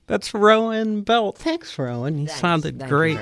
That's Rowan Belt. Thanks, Rowan. You sounded great.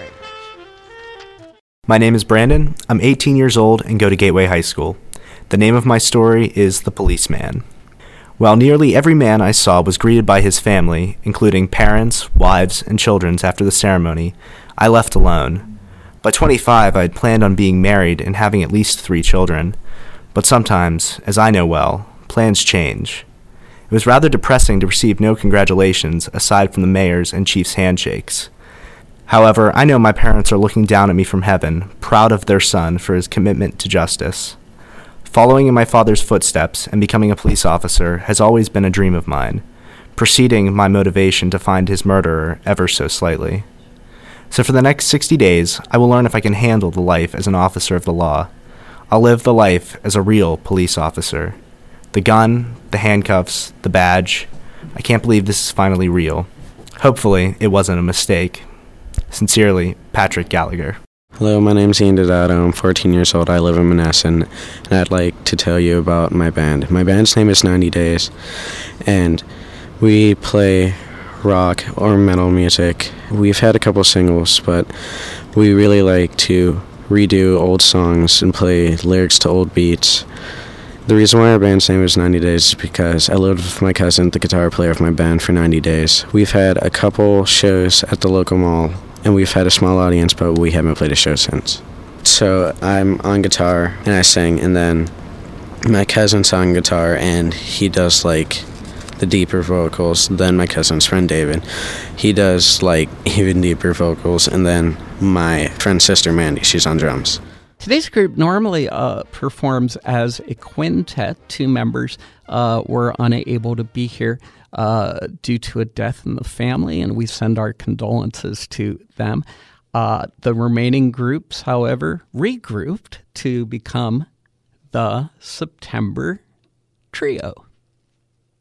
My name is Brandon. I'm 18 years old and go to Gateway High School. The name of my story is The Policeman. While nearly every man I saw was greeted by his family, including parents, wives, and children after the ceremony, I left alone. By 25, I had planned on being married and having at least 3 children. But sometimes, as I know well, plans change. It was rather depressing to receive no congratulations aside from the mayor's and chief's handshakes. However, I know my parents are looking down at me from heaven, proud of their son for his commitment to justice. Following in my father's footsteps and becoming a police officer has always been a dream of mine, preceding my motivation to find his murderer ever so slightly. So for the next 60 days, I will learn if I can handle the life as an officer of the law. I'll live the life as a real police officer. The gun, the handcuffs, the badge. I can't believe this is finally real. Hopefully, it wasn't a mistake. Sincerely, Patrick Gallagher. Hello, my name's Ian Dodato. I'm 14 years old. I live in Monessen, and I'd like to tell you about my band. My band's name is 90 Days, and we play rock or metal music. We've had a couple singles, but we really like to redo old songs and play lyrics to old beats. The reason why our band's name is 90 Days is because I lived with my cousin, the guitar player of my band, for 90 days. We've had a couple shows at the local mall, and we've had a small audience, but we haven't played a show since. So I'm on guitar, and I sing, and then my cousin's on guitar, and he does, like, the deeper vocals. Then my cousin's friend, David, he does, like, even deeper vocals, and then my friend's sister, Mandy, she's on drums. Today's group normally performs as a quintet. 2 members were unable to be here due to a death in the family, and we send our condolences to them. The remaining groups, however, regrouped to become the September Trio.